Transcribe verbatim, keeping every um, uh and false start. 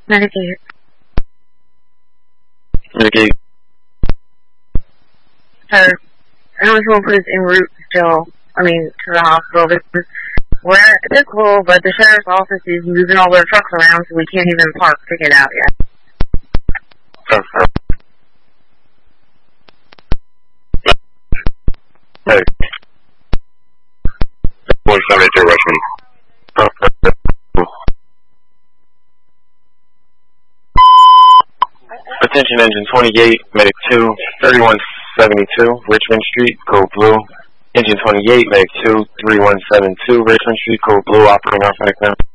Medicaid. Medicaid. Sir, eligible police en route still, I mean, to the hospital. This is, we're at the school, but the sheriff's office is moving all their trucks around, so we can't even park to get out yet. Okay. Hey. one seventy-two Richmond. Okay. Attention engine twenty-eight, medic two, thirty-one seventy-two, Richmond Street, code blue. Engine twenty-eight, medic two, thirty-one seventy-two, Richmond Street, code blue, operating authentic now.